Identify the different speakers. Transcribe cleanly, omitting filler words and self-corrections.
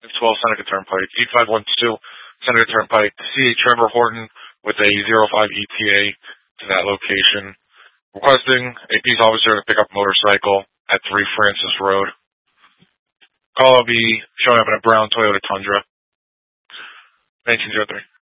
Speaker 1: 12 Seneca Turnpike, 8512 Seneca Turnpike. See Trevor Horton with a 05 ETA to that location. Requesting a peace officer to pick up motorcycle at 3 Francis Road. Call will be showing up in a brown Toyota Tundra. 1903.